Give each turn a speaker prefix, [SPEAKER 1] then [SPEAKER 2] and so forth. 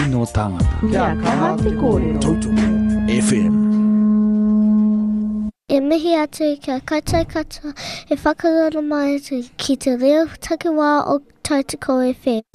[SPEAKER 1] no tangata.
[SPEAKER 2] Kia kaha te kōrero.
[SPEAKER 1] Tautoko FM.
[SPEAKER 3] E mihi atu kia kaitai katoa e whakarana mai atu ki te reo takiwā o Tautoko FM.